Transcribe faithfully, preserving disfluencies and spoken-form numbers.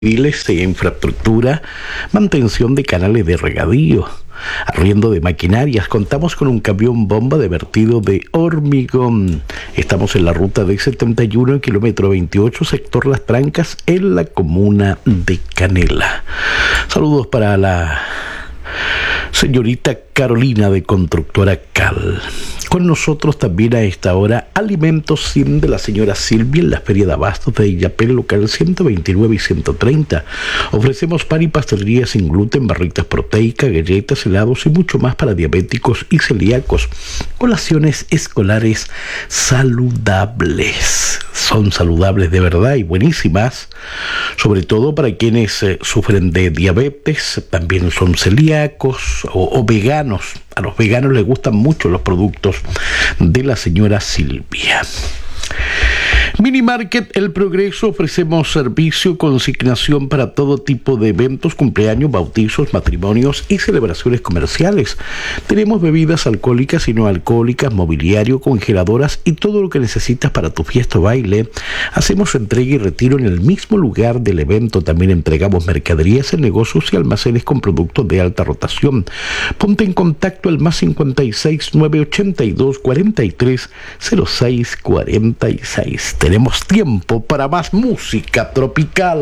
civiles e infraestructura, mantención de canales de regadío, arriendo de maquinarias. Contamos con un camión bomba de vertido de hormigón. Estamos en la ruta D setenta y uno, kilómetro veintiocho, sector Las Trancas, en la comuna de Canela. Saludos para la señorita Carolina de Constructora Cal. Con nosotros también a esta hora Alimentos Sim de la señora Silvia en la Feria de Abastos de Illapel, local ciento veintinueve y ciento treinta. Ofrecemos pan y pastelería sin gluten, barritas proteicas, galletas, helados y mucho más para diabéticos y celíacos. Colaciones escolares saludables. Son saludables de verdad y buenísimas, sobre todo para quienes eh, sufren de diabetes, también son celíacos o, o veganos. A los veganos les gustan mucho los productos de la señora Silvia. Mini Market El Progreso, ofrecemos servicio, consignación para todo tipo de eventos, cumpleaños, bautizos, matrimonios y celebraciones comerciales. Tenemos bebidas alcohólicas y no alcohólicas, mobiliario, congeladoras y todo lo que necesitas para tu fiesta o baile. Hacemos entrega y retiro en el mismo lugar del evento. También entregamos mercaderías en negocios y almacenes con productos de alta rotación. Ponte en contacto al más cincuenta y seis, nueve ochenta y dos, cuarenta y tres, cero seis cuarenta y seis. Tenemos tiempo para más música tropical.